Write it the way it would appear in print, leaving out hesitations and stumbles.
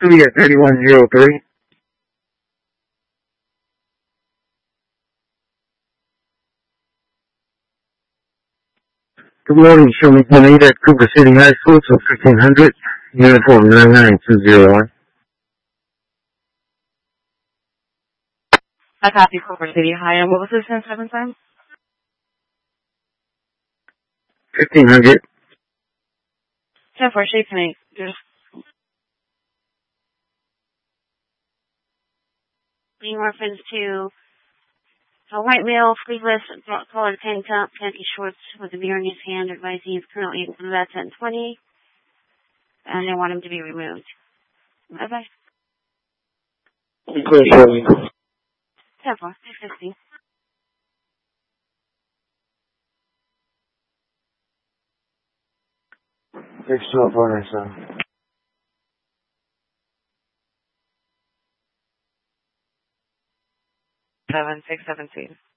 3 at 3103. Good morning, show me 28 at Cooper City High School, so 1500, uniform 99201. I copy Cooper City High, and what was the 7 time? 1500. 10-4, shape tonight. Just being reference to a white male, sleeveless, colored tank top, khaki shorts with a beer in his hand, advising he's currently at about 1020, and they want him to be removed. Bye-bye. 10-4, 10-4, 650. Six 12 or so. 7, 6, 17.